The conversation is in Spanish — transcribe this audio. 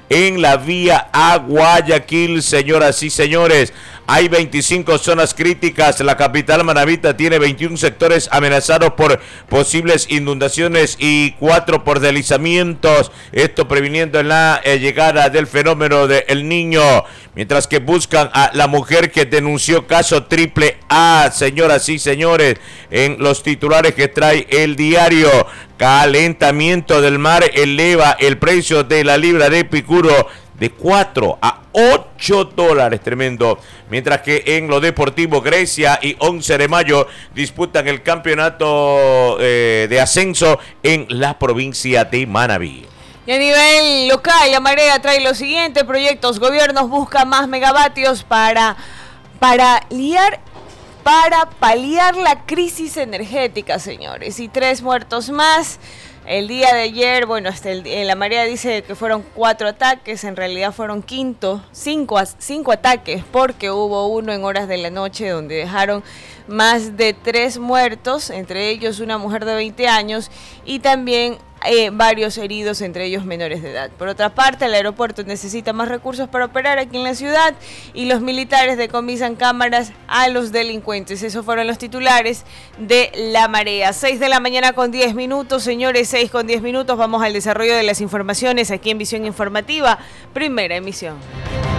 en la vía a Guayaquil, señoras y señores. Hay 25 zonas críticas. La capital manabita tiene 21 sectores amenazados por posibles inundaciones y 4 por deslizamientos. Esto previniendo la llegada del fenómeno del Niño. Mientras que buscan a la mujer que denunció caso triple A, señoras y señores, en los titulares que trae el diario. Calentamiento del mar eleva el precio de la libra de picuro de 4 a 8 dólares, tremendo. Mientras que en lo deportivo, Grecia y 11 de Mayo disputan el campeonato de ascenso en la provincia de Manabí. Y a nivel local, la Marea trae los siguientes proyectos. Gobiernos buscan más megavatios para paliar la crisis energética, señores. Y 3 muertos más. El día de ayer, bueno, la Marea dice que fueron 4 ataques, en realidad fueron 5 ataques, porque hubo uno en horas de la noche donde dejaron más de 3 muertos, entre ellos una mujer de 20 años y también varios heridos, entre ellos menores de edad. Por otra parte, el aeropuerto necesita más recursos para operar aquí en la ciudad y los militares decomisan cámaras a los delincuentes. Esos fueron los titulares de La Marea. 6 de la mañana con 10 minutos, señores, 6 con 10 minutos. Vamos al desarrollo de las informaciones aquí en Visión Informativa, primera emisión.